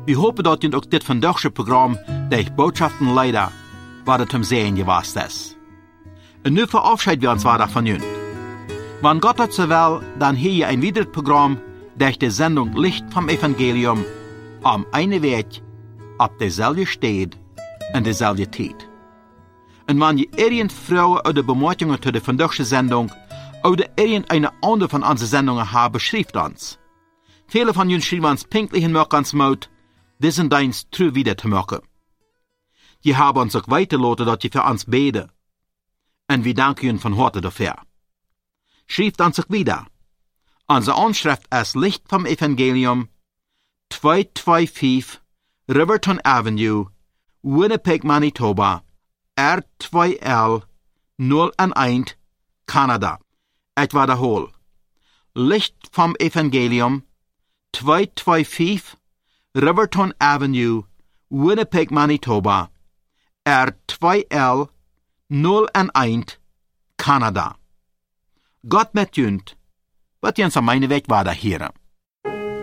Wir hopen dat je ook dit vandaagse programma, de Botschaften leider, wat het hem zijn geweest is. En nu verabschieden wir uns weiter von Ihnen. Wenn Gott het so will, dann hier je ein weiteres Programm, durch die Sendung Licht vom Evangelium, am einen Weg, auf derselbe Stad en dezelfde tijd. En wenn je irgend Frauen oder Bemerkungen zu der vandaagse Sendung oder irgendeine andere von unseren Sendungen haben, schreibt uns. Viele von Ihnen schreiben uns pünktlich in ans Mut, diesen Dienst true wieder zu machen. Die haben uns auch weitergelassen, dass sie für uns beten. Und wir danken Ihnen von Harte dafür. Schreibt uns auch wieder. Unsere Anschrift ist Licht vom Evangelium, 225 Riverton Avenue, Winnipeg, Manitoba, R2L 011, Kanada. Ich wiederhole. Licht vom Evangelium, 225 Riverton Avenue, Winnipeg, Manitoba, R2L 011, Kanada. Gott met junt, wat jens aan mijn weg waren, heren.